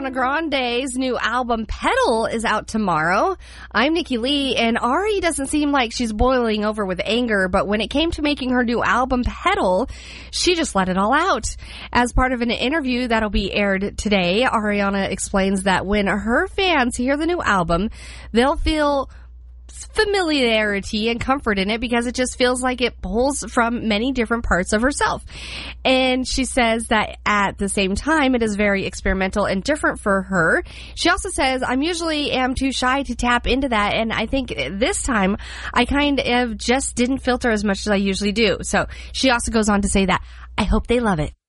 Ariana Grande's new album, Petal, is out tomorrow. I'm Nikki Lee, and Ari doesn't seem like she's boiling over with anger, but when it came to making her new album, Petal, she just let it all out. As part of an interview that'll be aired today, Ariana explains that when her fans hear the new album, they'll feel familiarity and comfort in it because it just feels like it pulls from many different parts of herself. And she says that at the same time, it is very experimental and different for her. She also says, I'm usually am too shy to tap into that, and I think this time I kind of just didn't filter as much as I usually do. So she also goes on to say that I hope they love it.